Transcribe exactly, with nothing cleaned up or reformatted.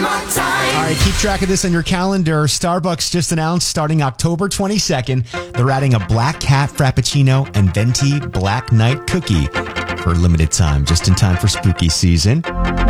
my time. All right, keep track of this on your calendar. Starbucks just announced starting October twenty-second, they're adding a Black Cat Frappuccino and Venti Black Knight Cookie for a limited time, just in time for spooky season.